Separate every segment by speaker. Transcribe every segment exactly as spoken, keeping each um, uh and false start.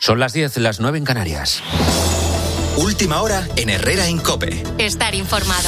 Speaker 1: Son las diez, las nueve en Canarias.
Speaker 2: Última hora en Herrera en COPE.
Speaker 3: Estar informado.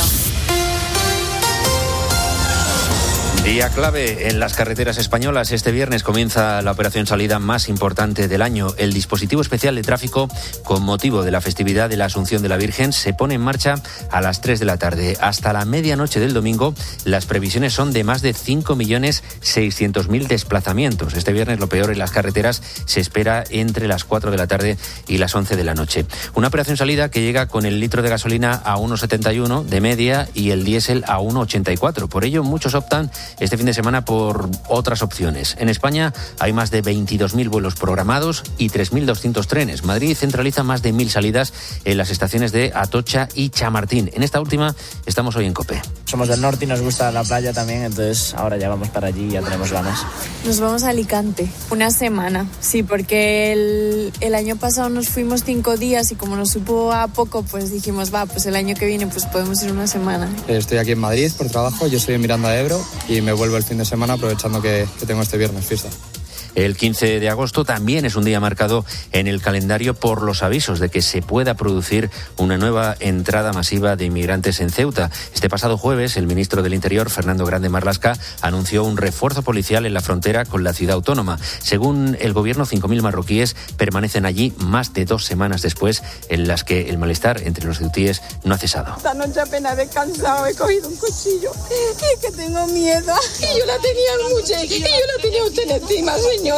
Speaker 1: Día clave en las carreteras españolas. Este viernes comienza la operación salida más importante del año. El dispositivo especial de tráfico, con motivo de la festividad de la Asunción de la Virgen, se pone en marcha a las tres de la tarde. Hasta la medianoche del domingo, las previsiones son de más de cinco millones seiscientos mil desplazamientos. Este viernes lo peor en las carreteras se espera entre las cuatro de la tarde y las once de la noche. Una operación salida que llega con el litro de gasolina a uno setenta y uno de media y el diésel a uno ochenta y cuatro. Por ello, muchos optan este fin de semana por otras opciones. En España hay más de veintidós mil vuelos programados y tres mil doscientos trenes. Madrid centraliza más de mil salidas en las estaciones de Atocha y Chamartín. En esta última estamos hoy en COPE.
Speaker 4: Somos del norte y nos gusta la playa también, entonces ahora ya vamos para allí y ya tenemos ganas.
Speaker 5: Nos vamos a Alicante, una semana, sí, porque el, el año pasado nos fuimos cinco días y como nos supo a poco, pues dijimos, va, pues el año que viene pues podemos ir una semana.
Speaker 6: Estoy aquí en Madrid por trabajo, yo soy en Miranda de Ebro y me vuelvo el fin de semana aprovechando que, que tengo este viernes fiesta.
Speaker 1: El quince de agosto también es un día marcado en el calendario por los avisos de que se pueda producir una nueva entrada masiva de inmigrantes en Ceuta. Este pasado jueves, el ministro del Interior, Fernando Grande Marlaska, anunció un refuerzo policial en la frontera con la ciudad autónoma. Según el gobierno, cinco mil marroquíes permanecen allí más de dos semanas después, en las que el malestar entre los ceutíes no ha cesado.
Speaker 7: Esta noche apenas he descansado, he cogido un cuchillo y es que tengo miedo. Y yo la tenía mucha, y yo la tenía usted en estima, señor.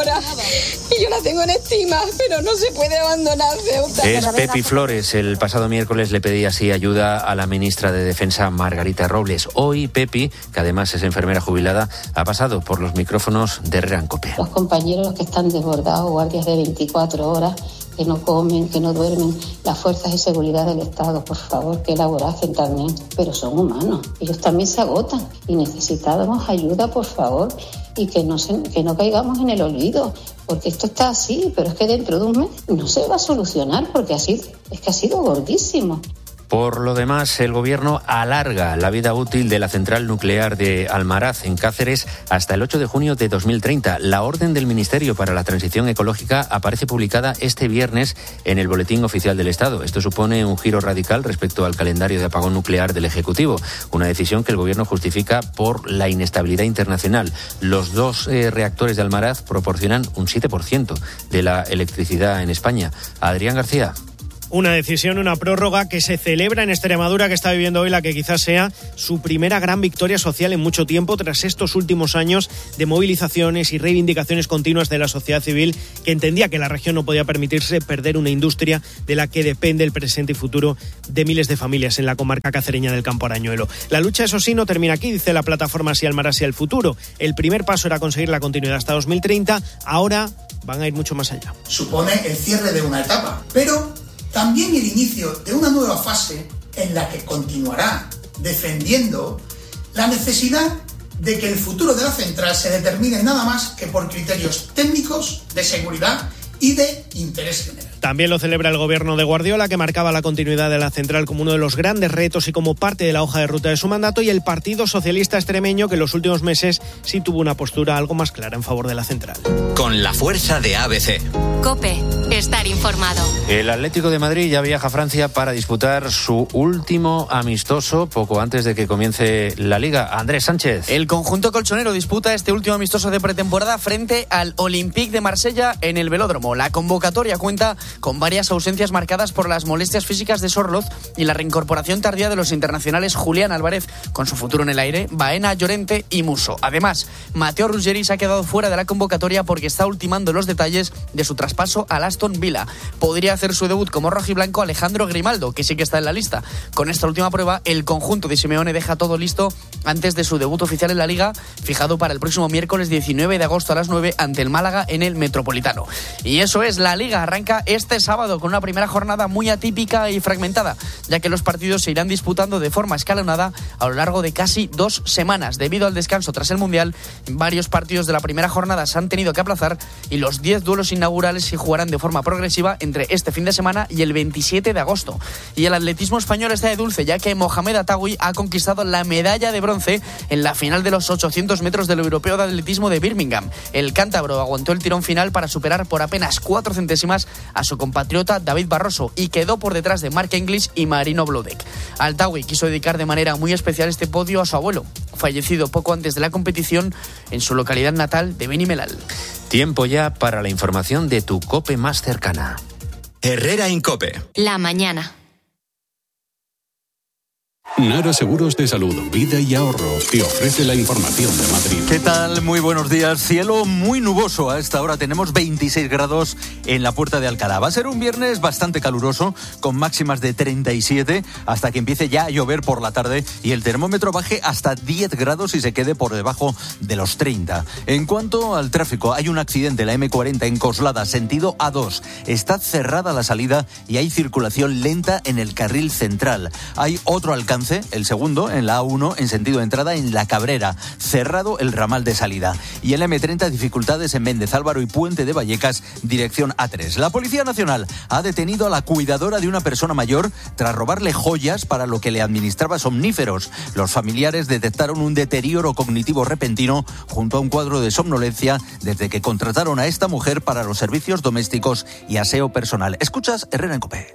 Speaker 7: Y yo la tengo en estima, pero no se puede abandonar Ceuta.
Speaker 1: Es Pepi Flores. El pasado miércoles le pedía así ayuda a la ministra de Defensa, Margarita Robles. Hoy Pepi, que además es enfermera jubilada, ha pasado por los micrófonos de Herrera en COPE.
Speaker 8: Los compañeros que están desbordados, guardias de veinticuatro horas, que no comen, que no duermen, las fuerzas de seguridad del Estado, por favor, que laboracen también, pero son humanos, ellos también se agotan y necesitamos ayuda, por favor, y que no, se, que no caigamos en el olvido, porque esto está así, pero es que dentro de un mes no se va a solucionar, porque así es que ha sido gordísimo.
Speaker 1: Por lo demás, el Gobierno alarga la vida útil de la central nuclear de Almaraz, en Cáceres, hasta el ocho de junio de dos mil treinta. La orden del Ministerio para la Transición Ecológica aparece publicada este viernes en el Boletín Oficial del Estado. Esto supone un giro radical respecto al calendario de apagón nuclear del Ejecutivo, una decisión que el Gobierno justifica por la inestabilidad internacional. Los dos eh, reactores de Almaraz proporcionan un siete por ciento de la electricidad en España. Adrián García.
Speaker 9: Una decisión, una prórroga que se celebra en Extremadura, que está viviendo hoy la que quizás sea su primera gran victoria social en mucho tiempo, tras estos últimos años de movilizaciones y reivindicaciones continuas de la sociedad civil, que entendía que la región no podía permitirse perder una industria de la que depende el presente y futuro de miles de familias en la comarca cacereña del Campo Arañuelo. La lucha, eso sí, no termina aquí, dice la plataforma Si Almaraz sea el futuro. El primer paso era conseguir la continuidad hasta dos mil treinta, ahora van a ir mucho más allá.
Speaker 10: Supone el cierre de una etapa, pero también el inicio de una nueva fase en la que continuará defendiendo la necesidad de que el futuro de la central se determine nada más que por criterios técnicos, de seguridad y de interés general.
Speaker 9: También lo celebra el gobierno de Guardiola, que marcaba la continuidad de la central como uno de los grandes retos y como parte de la hoja de ruta de su mandato, y el Partido Socialista Extremeño, que en los últimos meses sí tuvo una postura algo más clara en favor de la central.
Speaker 2: Con la fuerza de A B C.
Speaker 3: COPE, estar informado.
Speaker 1: El Atlético de Madrid ya viaja a Francia para disputar su último amistoso poco antes de que comience la Liga. Andrés Sánchez.
Speaker 11: El conjunto colchonero disputa este último amistoso de pretemporada frente al Olympique de Marsella en el Velódromo. La convocatoria cuenta con varias ausencias marcadas por las molestias físicas de Sorloz y la reincorporación tardía de los internacionales Julián Álvarez, con su futuro en el aire, Baena, Llorente y Musso. Además, Mateo Ruggeri se ha quedado fuera de la convocatoria porque está ultimando los detalles de su traspaso al Aston Villa. Podría hacer su debut como rojiblanco Alejandro Grimaldo, que sí que está en la lista. Con esta última prueba, el conjunto de Simeone deja todo listo antes de su debut oficial en la Liga, fijado para el próximo miércoles diecinueve de agosto a las nueve ante el Málaga en el Metropolitano. Y eso es, la Liga arranca este sábado con una primera jornada muy atípica y fragmentada, ya que los partidos se irán disputando de forma escalonada a lo largo de casi dos semanas. Debido al descanso tras el Mundial, varios partidos de la primera jornada se han tenido que aplazar y los diez duelos inaugurales se jugarán de forma forma progresiva entre este fin de semana y el veintisiete de agosto. Y el atletismo español está de dulce, ya que Mohamed Atawi ha conquistado la medalla de bronce en la final de los ochocientos metros del Europeo de Atletismo de Birmingham. El cántabro aguantó el tirón final para superar por apenas cuatro centésimas a su compatriota David Barroso y quedó por detrás de Mark English y Marino Blodek. Atawi quiso dedicar de manera muy especial este podio a su abuelo, fallecido poco antes de la competición en su localidad natal de Benimelal.
Speaker 1: Tiempo ya para la información de tu COPE más cercana.
Speaker 2: Herrera Incope.
Speaker 3: La mañana.
Speaker 12: Nara Seguros de Salud, Vida y Ahorro te ofrece la información de Madrid.
Speaker 13: ¿Qué tal? Muy buenos días. Cielo muy nuboso a esta hora. Tenemos veintiséis grados en la Puerta de Alcalá. Va a ser un viernes bastante caluroso, con máximas de treinta y siete, hasta que empiece ya a llover por la tarde y el termómetro baje hasta diez grados y se quede por debajo de los treinta. En cuanto al tráfico, hay un accidente en la eme cuarenta en Coslada, sentido A dos. Está cerrada la salida y hay circulación lenta en el carril central. Hay otro alcance, el segundo, en la A uno, en sentido de entrada en La Cabrera, cerrado el ramal de salida. Y en la eme treinta, dificultades en Méndez Álvaro y Puente de Vallecas, dirección A tres. La Policía Nacional ha detenido a la cuidadora de una persona mayor tras robarle joyas para lo que le administraba somníferos. Los familiares detectaron un deterioro cognitivo repentino junto a un cuadro de somnolencia desde que contrataron a esta mujer para los servicios domésticos y aseo personal. Escuchas Herrera en COPE.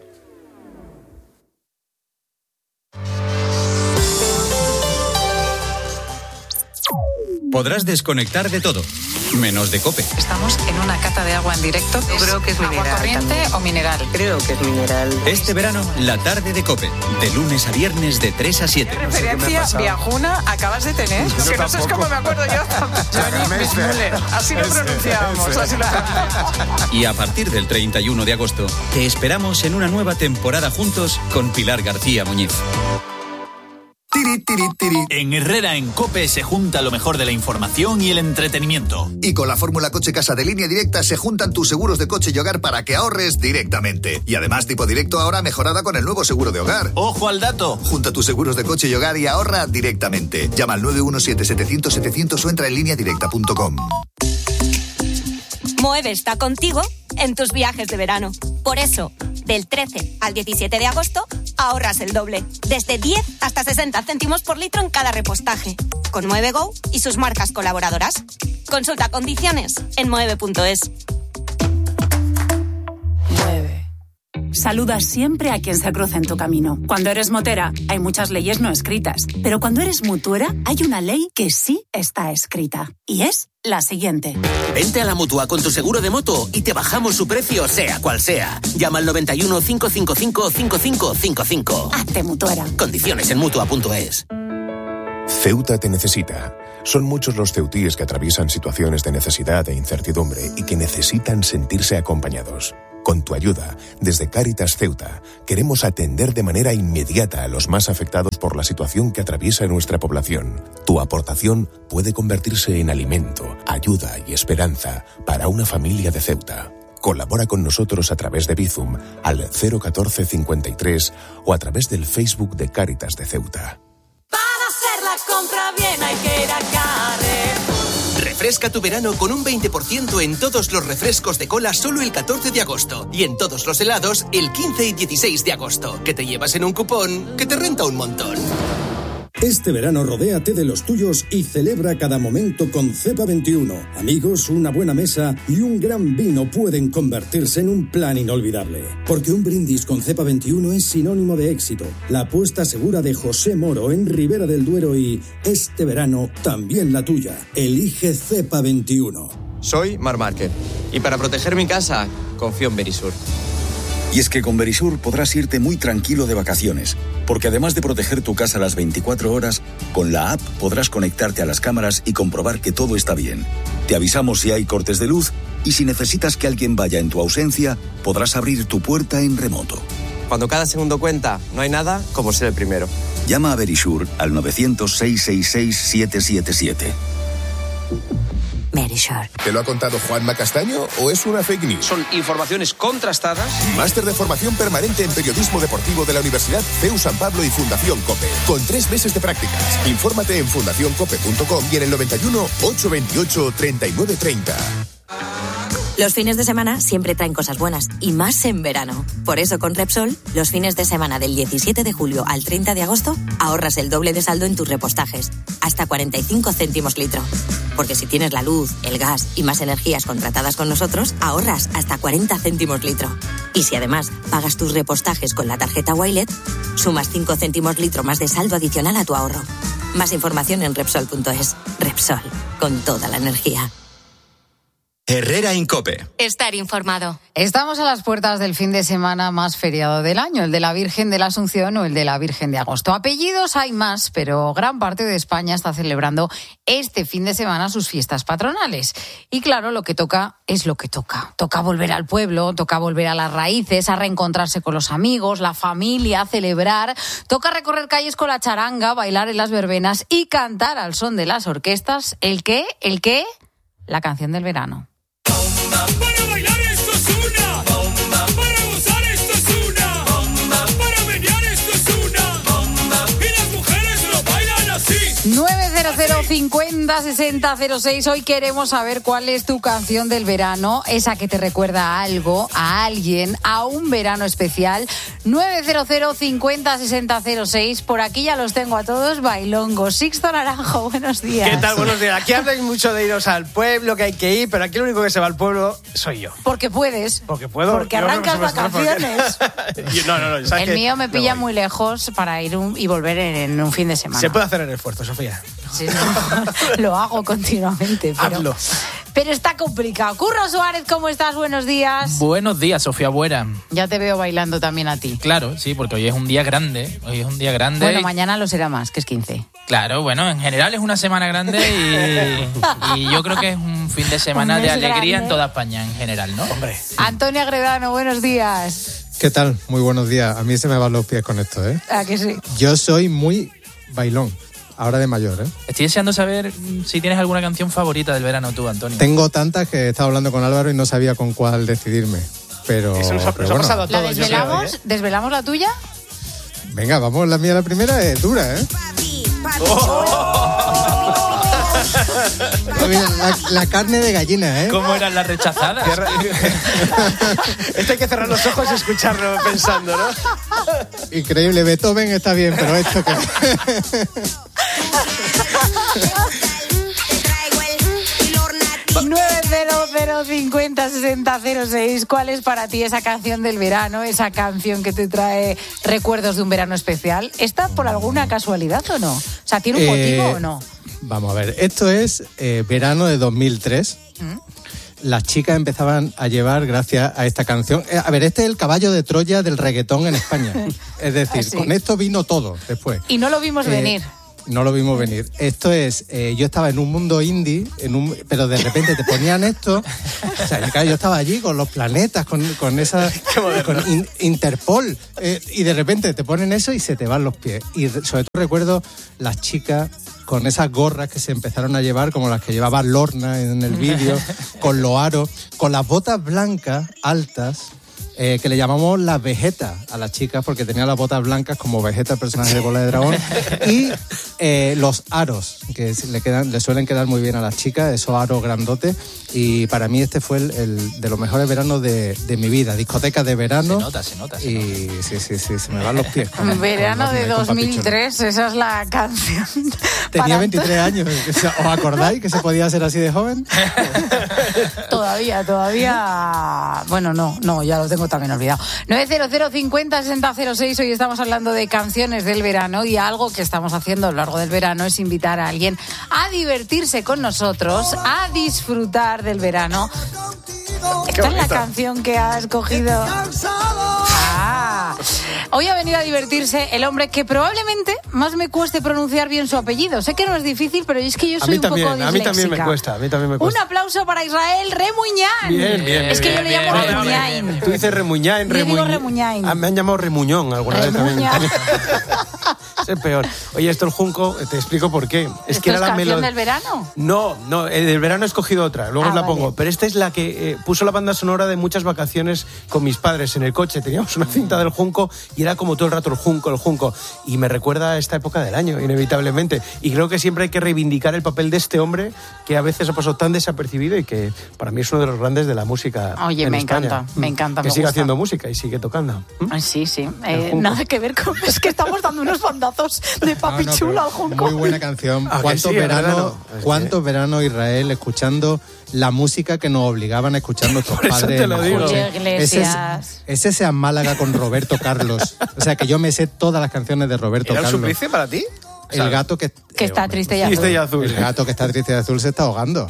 Speaker 2: Podrás desconectar de todo, menos de COPE.
Speaker 14: Estamos en una cata de agua en directo. Yo creo que es mineral. ¿Agua corriente también o mineral? Creo que es mineral.
Speaker 2: Este verano, la tarde de COPE, de lunes a viernes de tres a siete.
Speaker 14: ¿Qué referencia viajuna acabas de tener? Lo que no sé es cómo me acuerdo yo. Johnny Bismuller. Así lo pronunciamos. Así lo...
Speaker 2: Y a partir del treinta y uno de agosto, te esperamos en una nueva temporada juntos con Pilar García Muñiz.
Speaker 15: En Herrera en COPE se junta lo mejor de la información y el entretenimiento.
Speaker 16: Y con la fórmula Coche Casa de Línea Directa se juntan tus seguros de coche y hogar para que ahorres directamente. Y además Tipo Directo ahora mejorada con el nuevo seguro de hogar.
Speaker 15: ¡Ojo al dato!
Speaker 16: Junta tus seguros de coche y hogar y ahorra directamente. Llama al nueve uno siete, setecientos, setecientos o entra en línea directa punto com.
Speaker 17: Moeve está contigo en tus viajes de verano. Por eso, del trece al diecisiete de agosto, ahorras el doble. Desde diez hasta sesenta céntimos por litro en cada repostaje. Con Moeve Go y sus marcas colaboradoras. Consulta condiciones en moeve punto es.
Speaker 18: Mueve. Saluda siempre a quien se cruza en tu camino. Cuando eres motera, hay muchas leyes no escritas. Pero cuando eres mutuera, hay una ley que sí está escrita. Y es la siguiente.
Speaker 19: Vente a la Mutua con tu seguro de moto y te bajamos su precio, sea cual sea. Llama al noventa y uno, cinco cinco cinco, cinco cinco cinco cinco.
Speaker 18: Hazte mutuera.
Speaker 19: Condiciones en mutua punto es.
Speaker 20: Ceuta te necesita. Son muchos los ceutíes que atraviesan situaciones de necesidad e incertidumbre y que necesitan sentirse acompañados. Con tu ayuda, desde Cáritas Ceuta, queremos atender de manera inmediata a los más afectados por la situación que atraviesa nuestra población. Tu aportación puede convertirse en alimento, ayuda y esperanza para una familia de Ceuta. Colabora con nosotros a través de Bizum al cero catorce cincuenta y tres o a través del Facebook de Cáritas de Ceuta.
Speaker 21: Para hacer la compra bien hay que ir a Carrefour.
Speaker 19: Refresca tu verano con un veinte por ciento en todos los refrescos de cola solo el catorce de agosto y en todos los helados el quince y dieciséis de agosto, que te llevas en un cupón que te renta un montón.
Speaker 22: Este verano rodéate de los tuyos y celebra cada momento con Cepa veintiuno. Amigos, una buena mesa y un gran vino pueden convertirse en un plan inolvidable. Porque un brindis con Cepa veintiuno es sinónimo de éxito. La apuesta segura de José Moro en Ribera del Duero y este verano también la tuya. Elige Cepa veintiuno.
Speaker 23: Soy Mar Márquez y para proteger mi casa confío en Verisur.
Speaker 24: Y es que con Verisur podrás irte muy tranquilo de vacaciones, porque además de proteger tu casa las veinticuatro horas, con la app podrás conectarte a las cámaras y comprobar que todo está bien. Te avisamos si hay cortes de luz y si necesitas que alguien vaya en tu ausencia, podrás abrir tu puerta en remoto.
Speaker 23: Cuando cada segundo cuenta, no hay nada como ser el primero.
Speaker 24: Llama a Verisur al novecientos, seiscientos sesenta y seis, setecientos setenta y siete.
Speaker 21: Verisur.
Speaker 25: ¿Te lo ha contado Juanma Castaño o es una fake news?
Speaker 26: Son informaciones contrastadas.
Speaker 25: Máster de formación permanente en periodismo deportivo de la Universidad C E U San Pablo y Fundación COPE. Con tres meses de prácticas. Infórmate en fundación cope punto com y en el noventa y uno, ochocientos veintiocho, treinta y nueve treinta.
Speaker 4: Los fines de semana siempre traen cosas buenas, y más en verano. Por eso con Repsol, los fines de semana del diecisiete de julio al treinta de agosto, ahorras el doble de saldo en tus repostajes, hasta cuarenta y cinco céntimos litro. Porque si tienes la luz, el gas y más energías contratadas con nosotros, ahorras hasta cuarenta céntimos litro. Y si además pagas tus repostajes con la tarjeta Wilet, sumas cinco céntimos litro más de saldo adicional a tu ahorro. Más información en Repsol punto es. Repsol, con toda la energía.
Speaker 5: Herrera Incope.
Speaker 3: Estar informado.
Speaker 14: Estamos a las puertas del fin de semana más feriado del año, el de la Virgen de la Asunción o el de la Virgen de Agosto. Apellidos hay más, pero gran parte de España está celebrando este fin de semana sus fiestas patronales. Y claro, lo que toca es lo que toca. Toca volver al pueblo, toca volver a las raíces, a reencontrarse con los amigos, la familia, a celebrar. Toca recorrer calles con la charanga, bailar en las verbenas y cantar al son de las orquestas. ¿El qué? ¿El qué? La canción del verano.
Speaker 6: Para bailar esto es una bomba, para gozar esto es una bomba, para menear esto es una bomba, y las mujeres lo bailan así.
Speaker 14: nueve cero cero cincuenta sesenta cero seis. Hoy queremos saber cuál es tu canción del verano, esa que te recuerda a algo, a alguien, a un verano especial. nueve cero cero cincuenta sesenta cero seis. Por aquí ya los tengo a todos. Bailongo. Sixto Naranjo, buenos días.
Speaker 7: ¿Qué tal? Buenos días. Aquí habláis mucho de iros al pueblo, que hay que ir, pero aquí lo único que se va al pueblo soy yo.
Speaker 14: Porque puedes.
Speaker 7: Porque puedo.
Speaker 14: Porque
Speaker 7: yo
Speaker 14: arrancas
Speaker 7: no sé
Speaker 14: vacaciones.
Speaker 7: Porque... no, no, no.
Speaker 14: El mío me pilla muy lejos para ir un, y volver en, en un fin de semana.
Speaker 7: Se puede hacer el esfuerzo, Sofía.
Speaker 14: Sí, no, lo hago continuamente, pero,
Speaker 7: Hazlo.
Speaker 14: pero está complicado. Curro Suárez, ¿cómo estás? Buenos días.
Speaker 8: Buenos días, Sofía Buera.
Speaker 14: Ya te veo bailando también a ti.
Speaker 8: Claro, sí, porque hoy es un día grande. Hoy es un día grande.
Speaker 14: Bueno,
Speaker 8: y...
Speaker 14: mañana lo será más, que es quince.
Speaker 8: Claro, bueno, en general es una semana grande y, y yo creo que es un fin de semana de alegría grande en toda España en general, ¿no?
Speaker 7: Hombre.
Speaker 14: Antonio Agredano, buenos días.
Speaker 10: ¿Qué tal? Muy buenos días. A mí se me van los pies con esto, ¿eh?
Speaker 14: ¿A que sí?
Speaker 10: Yo soy muy bailón. Ahora de mayor, ¿eh?
Speaker 8: Estoy deseando saber si tienes alguna canción favorita del verano tú, Antonio.
Speaker 10: Tengo tantas que he estado hablando con Álvaro y no sabía con cuál decidirme. Pero,
Speaker 7: Eso nos ha,
Speaker 10: pero
Speaker 7: nos
Speaker 10: bueno.
Speaker 7: ha pasado a todos.
Speaker 14: ¿La desvelamos? ¿eh? ¿Desvelamos la tuya?
Speaker 10: Venga, vamos, la mía la primera es dura, ¿eh? Oh. Mira, la, la carne de gallina, ¿eh?
Speaker 8: ¿Cómo eran las rechazadas?
Speaker 7: Esto hay que cerrar los ojos y escucharlo pensando, ¿no?
Speaker 10: Increíble, Beethoven está bien, pero esto que...
Speaker 14: nueve cero cero cincuenta sesenta cero seis. ¿Cuál es para ti esa canción del verano? Esa canción que te trae recuerdos de un verano especial. ¿Está por alguna casualidad o no? O sea, ¿tiene un motivo
Speaker 10: eh,
Speaker 14: o no?
Speaker 10: Vamos a ver, esto es eh, verano de dos mil tres. ¿Mm? Las chicas empezaban a llevar, gracias a esta canción... Eh, a ver, este es el caballo de Troya del reggaetón en España. Es decir, ¿Ah, sí? Con esto vino todo después.
Speaker 14: Y no lo vimos eh, venir.
Speaker 10: No lo vimos venir. Esto es, eh, yo estaba en un mundo indie, en un, pero de repente te ponían esto. O sea, claro, yo estaba allí con los planetas, con, con esa, con in, Interpol, eh, y de repente te ponen eso y se te van los pies. Y sobre todo recuerdo las chicas con esas gorras que se empezaron a llevar, como las que llevaba Lorna en el vídeo, con los aros, con las botas blancas altas. Eh, que le llamamos las Vegeta a las chicas porque tenía las botas blancas como Vegeta, el personaje de Bola de Dragón, y eh, los aros que le quedan, le suelen quedar muy bien a las chicas, esos aros grandotes, y para mí este fue el, el de los mejores veranos de, de mi vida, discotecas de verano.
Speaker 8: Se nota, se nota. Se
Speaker 10: y
Speaker 8: nota.
Speaker 10: sí, sí, sí, se me van los pies. Con,
Speaker 14: verano
Speaker 10: con
Speaker 14: de dos mil tres, esa es la canción.
Speaker 10: Tenía veintitrés años, ¿os acordáis que se podía ser así de joven?
Speaker 14: Todavía, todavía... Bueno, no, no, ya lo tengo también olvidado. nueve cero cero cincuenta sesenta cero seis. Hoy estamos hablando de canciones del verano y algo que estamos haciendo a lo largo del verano es invitar a alguien a divertirse con nosotros, a disfrutar del verano. Esta es la canción que ha escogido. Ah, hoy ha venido a divertirse el hombre que probablemente más me cueste pronunciar bien su apellido. Sé que no es difícil, pero es que yo soy un poco disléxica.
Speaker 7: A mí también me cuesta, a mí también me cuesta.
Speaker 14: Un aplauso para Israel Remuñán.
Speaker 7: Bien, bien.
Speaker 14: Es que
Speaker 7: bien,
Speaker 14: yo le llamo
Speaker 7: bien,
Speaker 14: Remuñán.
Speaker 7: bien. Tú dices Remuñán,
Speaker 14: Remuñán. Yo digo Remuñán.
Speaker 7: Ah, me han llamado Remuñón alguna
Speaker 14: Remuñán.
Speaker 7: vez también. Es peor. Oye, esto el junco, te explico por qué. Es que
Speaker 14: era
Speaker 7: es
Speaker 14: la
Speaker 7: canción
Speaker 14: melod... del verano?
Speaker 7: No, no, el del verano he escogido otra, luego
Speaker 14: ah,
Speaker 7: os la
Speaker 14: vale.
Speaker 7: pongo. Pero esta es la que eh, puso la banda sonora de muchas vacaciones con mis padres en el coche. Teníamos una cinta del junco y era como todo el rato el junco, el junco. Y me recuerda a esta época del año, inevitablemente. Y creo que siempre hay que reivindicar el papel de este hombre que a veces ha pasado tan desapercibido y que para mí es uno de los grandes de la música.
Speaker 14: Oye,
Speaker 7: en
Speaker 14: me
Speaker 7: España.
Speaker 14: encanta, me encanta.
Speaker 7: Que
Speaker 14: me
Speaker 7: sigue
Speaker 14: gusta.
Speaker 7: haciendo música y sigue tocando.
Speaker 14: Ay, sí, sí. Eh, nada que ver con... Es que estamos dando unos bandazos de papi
Speaker 10: No, no,
Speaker 14: chulo
Speaker 10: pero
Speaker 14: al junco.
Speaker 10: Muy buena canción.
Speaker 7: Ah, que
Speaker 10: ¿Cuántos
Speaker 7: sí, el
Speaker 10: veranos,
Speaker 7: verano?
Speaker 10: cuántos veranos Israel escuchando la música que nos obligaban a escuchar nuestros
Speaker 7: Por eso
Speaker 10: padres?
Speaker 7: te lo
Speaker 10: en
Speaker 7: digo.
Speaker 10: la
Speaker 14: Julio
Speaker 10: noche?
Speaker 14: Iglesias.
Speaker 10: Ese es, ese sea Málaga con Roberto Carlos. O sea, que yo me sé todas las canciones de Roberto
Speaker 7: ¿Era un
Speaker 10: Carlos.
Speaker 7: suplicio para ti?
Speaker 10: El gato que...
Speaker 14: Que está triste y azul.
Speaker 7: Triste y azul.
Speaker 10: El gato que está triste y azul se está ahogando.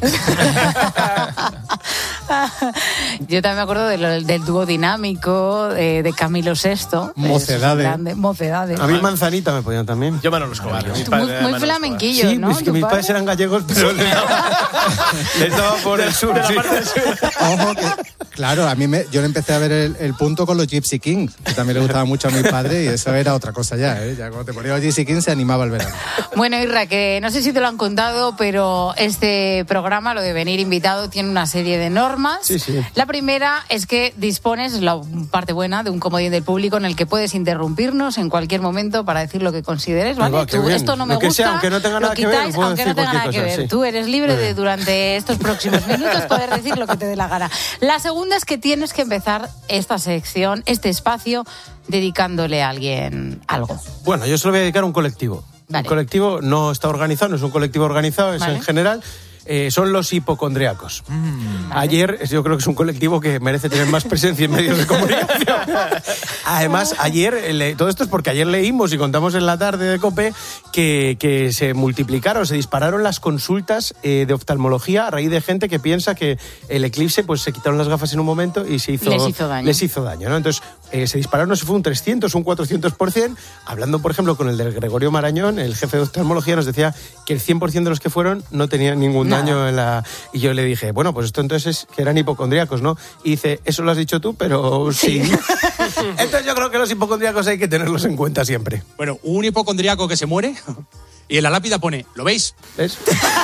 Speaker 14: Yo también me acuerdo de lo- del dúo dinámico eh, de Camilo sexto.
Speaker 10: Mocedades.
Speaker 14: Grande, Mocedades.
Speaker 7: A mí Manzanita me ponían también.
Speaker 1: Yo Manolo Escobar. mi
Speaker 14: Muy,
Speaker 1: padre era
Speaker 14: muy
Speaker 1: Manolo
Speaker 14: flamenquillo,
Speaker 7: Sí,
Speaker 14: ¿no?
Speaker 7: es que
Speaker 14: ¿Tu
Speaker 7: mis
Speaker 14: padre?
Speaker 7: padres eran gallegos, pero les daba, les daba por el sur. Sí.
Speaker 10: Ojo que, claro, a mí me, yo le empecé a ver el, el punto con los Gypsy Kings, que también le gustaba mucho a mi padre y eso era otra cosa ya, ¿eh? Ya cuando te ponía los Gypsy Kings se animaba el verano.
Speaker 14: Bueno, Irra, que no sé si te lo han contado, pero este programa, lo de venir invitado, tiene una serie de normas.
Speaker 7: Sí, sí.
Speaker 14: La primera es que dispones, la parte buena, de un comodín del público en el que puedes interrumpirnos en cualquier momento para decir lo que consideres, ¿vale?
Speaker 7: Venga, qué
Speaker 14: Tú,
Speaker 7: bien.
Speaker 14: esto no me
Speaker 7: Lo que
Speaker 14: gusta,
Speaker 7: sea, aunque no tenga
Speaker 14: lo
Speaker 7: nada que ver,
Speaker 14: quitáis,
Speaker 7: puedo
Speaker 14: aunque no
Speaker 7: decir
Speaker 14: tenga nada
Speaker 7: cualquier
Speaker 14: que
Speaker 7: cosa,
Speaker 14: ver.
Speaker 7: sí.
Speaker 14: Tú eres libre
Speaker 7: Muy
Speaker 14: de,
Speaker 7: bien.
Speaker 14: durante estos próximos minutos, poder decir lo que te dé la gana. La segunda es que tienes que empezar esta sección, este espacio, dedicándole a alguien algo.
Speaker 7: Bueno, yo se lo voy a dedicar a un colectivo.
Speaker 14: Vale.
Speaker 7: El colectivo no está organizado, no es un colectivo organizado, es
Speaker 14: Vale.
Speaker 7: en general. Eh, son los hipocondriacos. Ayer, yo creo que es un colectivo que merece tener más presencia en medios de comunicación. Además, ayer, eh, le- todo esto es porque ayer leímos y contamos en la tarde de COPE que, que se multiplicaron, se dispararon las consultas eh, de oftalmología a raíz de gente que piensa que el eclipse, pues se quitaron las gafas en un momento y se hizo,
Speaker 14: Les hizo daño.
Speaker 7: les hizo daño, ¿no? Entonces, eh, se dispararon, no sé si fue un trescientos, un cuatrocientos por ciento. Hablando, por ejemplo, con el del Gregorio Marañón, el jefe de oftalmología, nos decía que el cien por ciento de los que fueron no tenían ningún
Speaker 14: Nada.
Speaker 7: daño en la... Y yo le dije, bueno, pues esto entonces es que eran hipocondríacos, ¿no? Y dice, eso lo has dicho tú, pero sí. Entonces yo creo que los hipocondríacos hay que tenerlos en cuenta siempre.
Speaker 1: Bueno, un hipocondriaco que se muere y en la lápida pone, ¿lo veis?
Speaker 7: ¿Ves?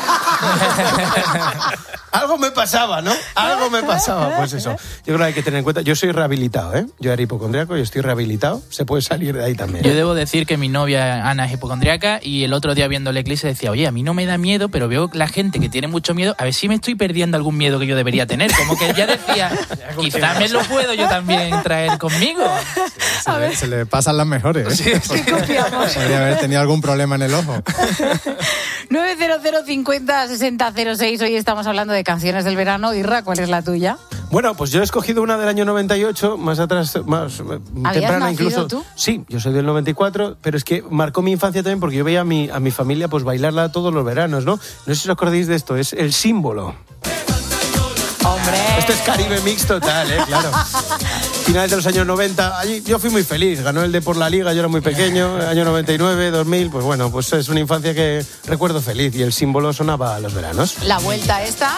Speaker 7: Algo me pasaba, ¿no? Algo me pasaba. Pues eso. Yo creo que hay que tener en cuenta. Yo soy rehabilitado, ¿eh? Yo era hipocondríaco y estoy rehabilitado. Se puede salir de ahí también.
Speaker 8: Yo debo decir que mi novia Ana es hipocondriaca y el otro día viendo el eclipse decía, oye, a mí no me da miedo, pero veo la gente que tiene mucho miedo, a ver si me estoy perdiendo algún miedo que yo debería tener. Como que ella decía, quizá me lo puedo yo también traer conmigo.
Speaker 10: Se le, se le pasan las mejores, ¿eh?
Speaker 8: Sí, sí.
Speaker 14: Confiamos.
Speaker 10: Podría haber tenido algún problema en el ojo.
Speaker 14: nueve cero cero cincuenta sesenta cero seis. Hoy estamos hablando de canciones del verano. Irra, ¿cuál es la tuya?
Speaker 7: Bueno, pues yo he escogido una del año noventa y ocho, más atrás, más eh, temprana
Speaker 14: nacido
Speaker 7: incluso.
Speaker 14: tú?
Speaker 7: Sí, yo soy del noventa y cuatro, pero es que marcó mi infancia también porque yo veía a mi, a mi familia pues bailarla todos los veranos, ¿no? No sé si os acordáis de esto, es El Símbolo.
Speaker 14: ¡Hombre!
Speaker 7: Este es Caribe Mix total, ¿eh? Claro. Finales de los años noventa, allí yo fui muy feliz, ganó el de por la Liga, yo era muy pequeño, año noventa y nueve, dos mil, pues bueno, pues es una infancia que recuerdo feliz y El Símbolo sonaba a los veranos.
Speaker 14: La vuelta esta.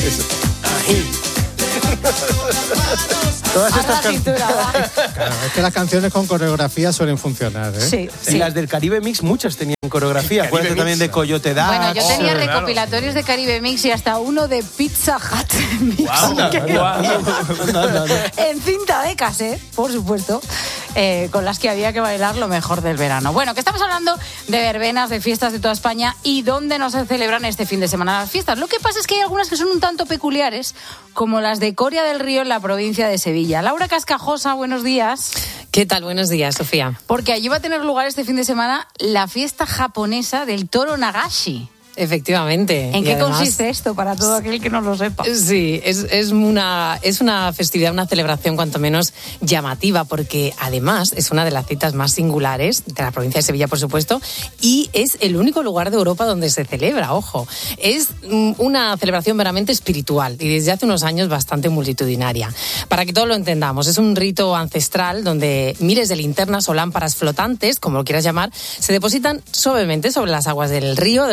Speaker 7: Todas
Speaker 14: A
Speaker 7: estas
Speaker 14: la
Speaker 7: can-
Speaker 14: cintura, va.
Speaker 10: Claro, es que las canciones con coreografía suelen funcionar, ¿eh?
Speaker 14: Sí,
Speaker 7: Y
Speaker 14: sí.
Speaker 7: las del Caribe Mix muchas tenían coreografía, acuérdate también de Coyote Dax.
Speaker 14: Bueno, yo tenía
Speaker 7: Oh,
Speaker 14: recopilatorios de Caribe Mix y hasta uno de Pizza Hut Mix.
Speaker 7: Anda,
Speaker 14: Que-
Speaker 7: anda, anda, anda.
Speaker 14: En cinta de cassette, por supuesto, eh, con las que había que bailar lo mejor del verano. Bueno, que estamos hablando de verbenas, de fiestas de toda España y dónde no se celebran este fin de semana las fiestas. Lo que pasa es que hay algunas que son un tanto peculiares, como las de Coria del Río en la provincia de Sevilla. Laura Cascajosa, buenos días.
Speaker 2: ¿Qué tal? Buenos días, Sofía.
Speaker 14: Porque allí va a tener lugar este fin de semana la fiesta japonesa del toro Nagashi.
Speaker 2: Efectivamente.
Speaker 14: ¿En
Speaker 2: Y
Speaker 14: qué
Speaker 2: además-
Speaker 14: consiste esto para todo aquel que no lo sepa?
Speaker 2: Sí, es, es, una, es una festividad, una celebración cuanto menos llamativa, porque además es una de las citas más singulares de la provincia de Sevilla, por supuesto, y es el único lugar de Europa donde se celebra, ojo. Es mm, una celebración meramente espiritual y desde hace unos años bastante multitudinaria. Para que todos lo entendamos, es un rito ancestral donde miles de linternas o lámparas flotantes, como lo quieras llamar, se depositan suavemente sobre las aguas del río, del Guadalquivir,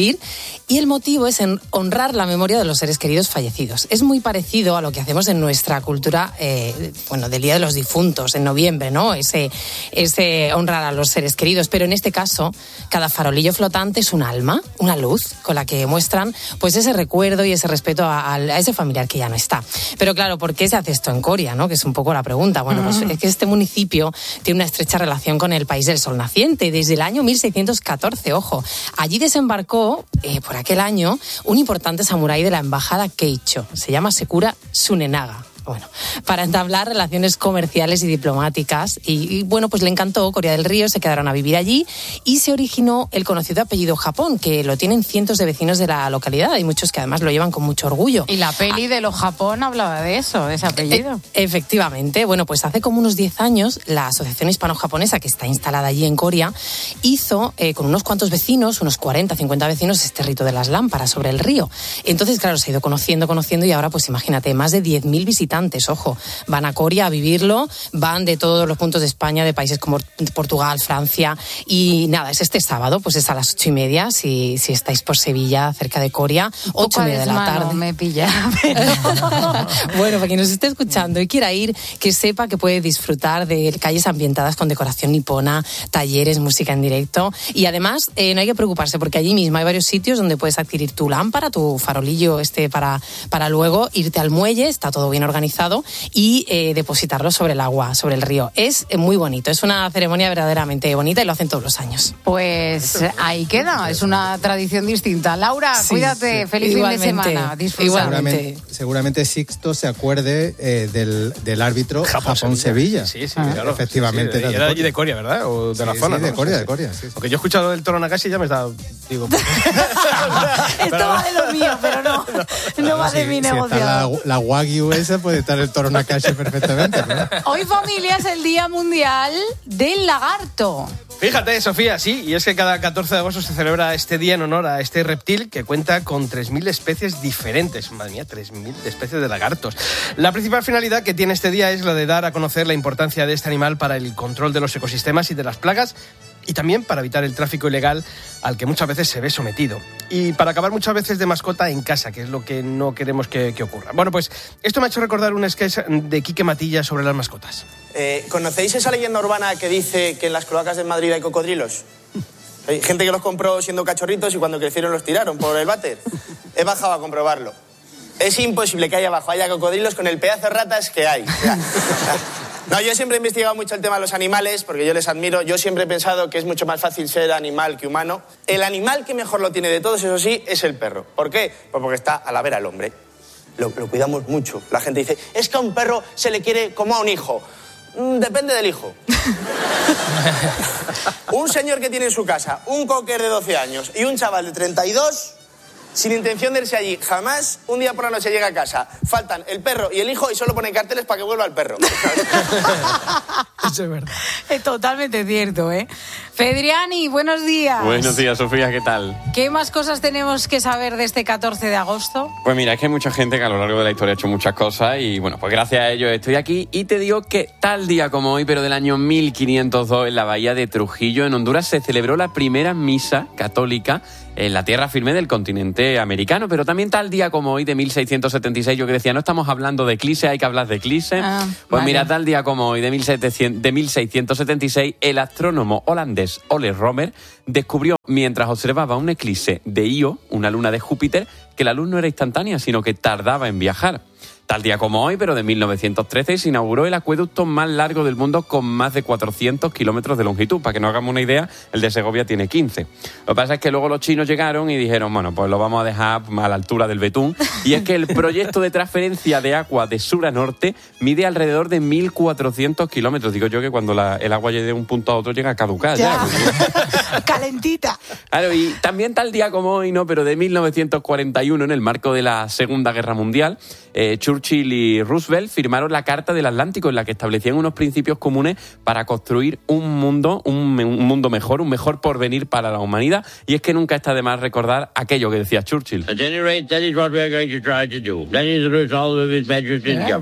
Speaker 2: vivir. Y el motivo es en honrar la memoria de los seres queridos fallecidos. Es muy parecido a lo que hacemos en nuestra cultura, eh, bueno, del Día de los Difuntos, en noviembre, ¿no? Ese, ese honrar a los seres queridos. Pero en este caso, cada farolillo flotante es un alma, una luz, con la que muestran pues ese recuerdo y ese respeto a, a ese familiar que ya no está. Pero claro, ¿por qué se hace esto en Coria, no? Que es un poco la pregunta. Bueno, pues es que este municipio tiene una estrecha relación con el país del sol naciente desde el año mil seiscientos catorce, ojo. Allí desembarcó, eh, por aquel año, un importante samurái de la embajada Keicho. Se llama Sekura Tsunenaga. Bueno, para entablar relaciones comerciales y diplomáticas. Y, y bueno, pues le encantó Coria del Río, se quedaron a vivir allí y se originó el conocido apellido Japón, que lo tienen cientos de vecinos de la localidad. Hay muchos que además lo llevan con mucho orgullo.
Speaker 14: Y la peli de los Japón hablaba de eso, de ese apellido.
Speaker 2: E- efectivamente. Bueno, pues hace como unos diez años la Asociación Hispano-Japonesa, que está instalada allí en Coria, hizo eh, con unos cuantos vecinos, unos cuarenta, cincuenta vecinos, este rito de las lámparas sobre el río. Entonces, claro, se ha ido conociendo, conociendo y ahora, pues imagínate, más de diez mil visitantes. Ojo, van a Coria a vivirlo, van de todos los puntos de España, de países como Portugal, Francia, y nada, es este sábado, pues es a las ocho y media, si, si estáis por Sevilla, cerca de Coria, ocho y media de la tarde.
Speaker 14: Me pilla.
Speaker 2: Bueno, para quien nos esté escuchando y quiera ir, que sepa que puede disfrutar de calles ambientadas con decoración nipona, talleres, música en directo, y además eh, no hay que preocuparse porque allí mismo hay varios sitios donde puedes adquirir tu lámpara, tu farolillo este para, para luego irte al muelle, está todo bien organizado, y eh, depositarlo sobre el agua, sobre el río. Es eh, muy bonito, es una ceremonia verdaderamente bonita y lo hacen todos los años.
Speaker 14: Pues ahí queda, es una tradición distinta. Laura, sí, cuídate, sí. Feliz
Speaker 2: Igualmente,
Speaker 14: fin de semana. Disfruta.
Speaker 10: Seguramente, seguramente Sixto se acuerde eh, del, del árbitro Japón-Sevilla.
Speaker 9: Sí, sí,
Speaker 10: ah,
Speaker 9: claro.
Speaker 10: Efectivamente.
Speaker 9: Sí, sí, era allí de Coria, ¿verdad? O de
Speaker 10: sí,
Speaker 9: la zona.
Speaker 10: Sí,
Speaker 9: ¿no?
Speaker 10: de Coria, de Coria. Sí, sí.
Speaker 9: Porque yo he escuchado el Toro Nakashi y ya me está. Digo,
Speaker 14: esto va de lo mío, pero no, no, no va
Speaker 10: si,
Speaker 14: de mi
Speaker 10: si
Speaker 14: negocio.
Speaker 10: La, la Wagyu esa puede estar el Toro Nakashi perfectamente, ¿no?
Speaker 14: Hoy, familia, es el Día Mundial del Lagarto.
Speaker 9: Fíjate, Sofía, sí, y es que cada catorce de agosto se celebra este día en honor a este reptil que cuenta con tres mil especies diferentes. Madre mía, tres mil especies de lagartos. La principal finalidad que tiene este día es la de dar a conocer la importancia de este animal para el control de los ecosistemas y de las plagas, y también para evitar el tráfico ilegal al que muchas veces se ve sometido. Y para acabar muchas veces de mascota en casa, que es lo que no queremos que, que ocurra. Bueno, pues esto me ha hecho recordar un sketch de Quique Matilla sobre las mascotas.
Speaker 11: Eh, ¿Conocéis esa leyenda urbana que dice que en las cloacas de Madrid hay cocodrilos? Hay gente que los compró siendo cachorritos y cuando crecieron los tiraron por el váter. He bajado a comprobarlo. Es imposible que ahí abajo haya cocodrilos con el pedazo de ratas que hay. No, yo siempre he investigado mucho el tema de los animales, porque yo les admiro. Yo siempre he pensado que es mucho más fácil ser animal que humano. El animal que mejor lo tiene de todos, eso sí, es el perro. ¿Por qué? Pues porque está a la vera al hombre. Lo, lo cuidamos mucho. La gente dice, es que a un perro se le quiere como a un hijo. Mm, depende del hijo. Un señor que tiene en su casa un cocker de doce años y un chaval de treinta y dos... sin intención de irse allí, jamás un día por la noche llega a casa, faltan el perro y el hijo y solo ponen carteles para que vuelva el perro.
Speaker 14: Eso es verdad. Es totalmente cierto, ¿eh? Fedriani, buenos días.
Speaker 12: Buenos días, Sofía, ¿qué tal?
Speaker 14: ¿Qué más cosas tenemos que saber de este catorce de agosto?
Speaker 12: Pues mira, es que hay mucha gente que a lo largo de la historia ha hecho muchas cosas y bueno, pues gracias a ello estoy aquí y te digo que tal día como hoy, pero del año mil quinientos dos, en la bahía de Trujillo, en Honduras, se celebró la primera misa católica en la tierra firme del continente americano, pero también tal día como hoy, de mil seiscientos setenta y seis, yo que decía, no estamos hablando de eclipse, hay que hablar de eclipse.
Speaker 14: Ah,
Speaker 12: pues
Speaker 14: vale.
Speaker 12: mira, tal día como hoy, de, mil setecientos, de mil seiscientos setenta y seis, el astrónomo holandés Ole Romer descubrió, mientras observaba un eclipse de Io, una luna de Júpiter, que la luz no era instantánea, sino que tardaba en viajar. Tal día como hoy, pero de mil novecientos trece, se inauguró el acueducto más largo del mundo con más de cuatrocientos kilómetros de longitud. Para que nos hagamos una idea, el de Segovia tiene quince. Lo que pasa es que luego los chinos llegaron y dijeron, bueno, pues lo vamos a dejar a la altura del betún. Y es que el proyecto de transferencia de agua de sur a norte mide alrededor de mil cuatrocientos kilómetros. Digo yo que cuando la, el agua llegue de un punto a otro llega a caducar. Ya. ya
Speaker 14: Calentita.
Speaker 12: Claro, y también tal día como hoy, ¿no? Pero de mil novecientos cuarenta y uno, en el marco de la Segunda Guerra Mundial, eh, Churchill y Roosevelt firmaron la Carta del Atlántico, en la que establecían unos principios comunes para construir un mundo, un, un mundo mejor, un mejor porvenir para la humanidad. Y es que nunca está de más recordar aquello que decía Churchill.
Speaker 13: At any rate, that is what we are going to try to do. That is the result of his majesty's government.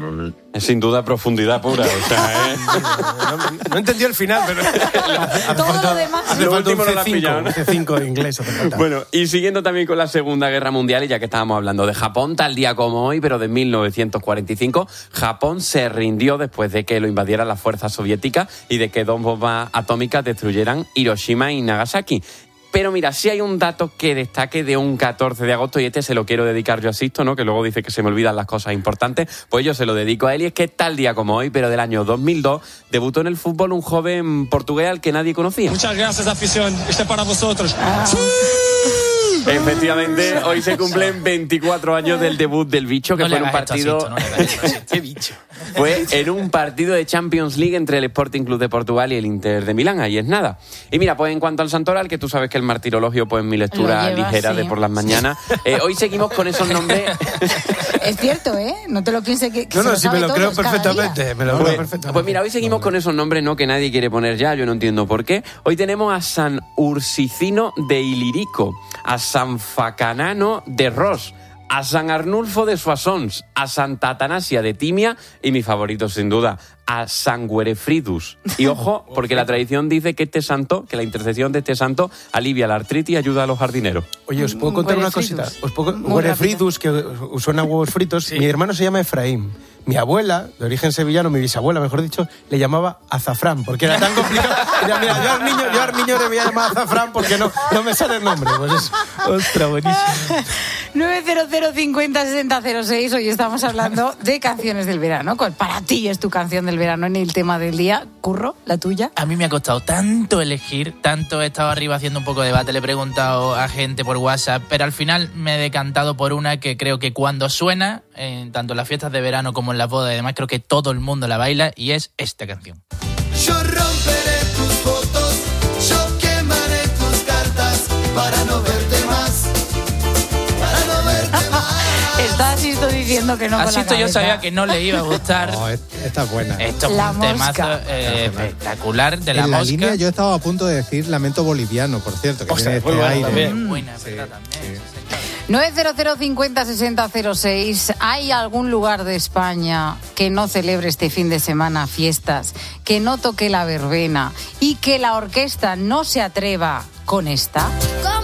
Speaker 12: Es sin duda profundidad pura. O sea, ¿eh?
Speaker 9: no, no entendió el final, pero...
Speaker 14: Todo lo demás.
Speaker 7: Hace
Speaker 12: Lo
Speaker 7: falta un
Speaker 12: último no lo
Speaker 7: C
Speaker 12: has
Speaker 7: cinco,
Speaker 12: pillado, ¿no?
Speaker 7: un C cinco de inglés. hace falta.
Speaker 12: Bueno, y siguiendo también con la Segunda Guerra Mundial, y ya que estábamos hablando de Japón, tal día como hoy, pero de mil novecientos cuarenta y cinco, Japón se rindió después de que lo invadieran las fuerzas soviéticas y de que dos bombas atómicas destruyeran Hiroshima y Nagasaki. Pero mira, sí hay un dato que destaque de un catorce de agosto, y este se lo quiero dedicar yo a Sisto, ¿no? Que luego dice que se me olvidan las cosas importantes. Pues yo se lo dedico a él, y es que tal día como hoy, pero del año dos mil dos, debutó en el fútbol un joven portugués al que nadie conocía.
Speaker 6: Muchas gracias, afición. Este es para vosotros.
Speaker 12: Efectivamente, hoy se cumplen veinticuatro años del debut del bicho, que
Speaker 8: No
Speaker 12: fue
Speaker 8: le
Speaker 12: en un
Speaker 8: hagas esto a
Speaker 12: partido...
Speaker 8: Sisto, no le hagas esto a Sisto.
Speaker 9: ¡Qué bicho!
Speaker 12: Fue en un partido de Champions League entre el Sporting Club de Portugal y el Inter de Milán, ahí es nada. Y mira, pues en cuanto al santoral, que tú sabes que el martirologio, pues mi lectura
Speaker 14: Lo lleva,
Speaker 12: ligera
Speaker 14: sí.
Speaker 12: de por las mañanas, eh, hoy seguimos con esos nombres...
Speaker 14: Es cierto, ¿eh? No te lo pienses que, que
Speaker 7: No,
Speaker 14: se
Speaker 7: no,
Speaker 14: lo
Speaker 7: sí
Speaker 14: sabe
Speaker 7: me lo creo
Speaker 14: todos cada día.
Speaker 7: perfectamente. Me lo
Speaker 12: Pues,
Speaker 7: creo perfectamente.
Speaker 12: pues mira, hoy seguimos con esos nombres, ¿no? Que nadie quiere poner ya, yo no entiendo por qué. Hoy tenemos a San Ursicino de Ilirico, a San Facanano de Ros, a San Arnulfo de Soissons, a Santa Atanasia de Timia y mi favorito sin duda, a San Guerefridus. Y ojo, porque la tradición dice que este santo, que la intercesión de este santo alivia la artritis y ayuda a los jardineros.
Speaker 7: Oye, ¿os puedo contar una
Speaker 14: Guerefridus.
Speaker 7: cosita? Os puedo...
Speaker 14: Muy
Speaker 7: Guerefridus, que suena a huevos fritos. Mi hermano se llama Efraín. Mi abuela, de origen sevillano, mi bisabuela, mejor dicho, le llamaba azafrán, porque era tan complicado. Mira, mira, yo al niño, yo al niño le voy a llamar azafrán porque no, no me sale el nombre. Pues es, ostras, buenísimo.
Speaker 14: nueve cero cero cincuenta sesenta cero seis. Hoy estamos hablando de canciones del verano. ¿Cuál para ti es tu canción del verano en el tema del día? Curro, la tuya.
Speaker 8: A mí me ha costado tanto elegir, tanto he estado arriba haciendo un poco de debate, le he preguntado a gente por WhatsApp, pero al final me he decantado por una que creo que cuando suena, en tanto en las fiestas de verano como en las bodas y demás, creo que todo el mundo la baila, y es esta canción.
Speaker 13: Yo romperé tus fotos, yo quemaré tus cartas para no verte más, para no verte más.
Speaker 14: Está Sisto diciendo que no con la
Speaker 8: Así esto yo
Speaker 14: cabeza.
Speaker 8: sabía que no le iba a gustar.
Speaker 10: No, es- esta es buena.
Speaker 8: Esto es
Speaker 14: La
Speaker 8: un
Speaker 14: mosca.
Speaker 8: temazo eh, espectacular de la
Speaker 10: en la
Speaker 8: mosca.
Speaker 10: línea yo estaba a punto de decir lamento boliviano, por cierto, que
Speaker 9: Ostras,
Speaker 10: tiene
Speaker 9: muy
Speaker 10: este
Speaker 9: buena
Speaker 10: aire.
Speaker 9: también.
Speaker 8: Buena, ¿verdad? También.
Speaker 14: nueve cero cero cincuenta sesenta cero seis. ¿Hay algún lugar de España que no celebre este fin de semana fiestas, que no toque la verbena y que la orquesta no se atreva con esta?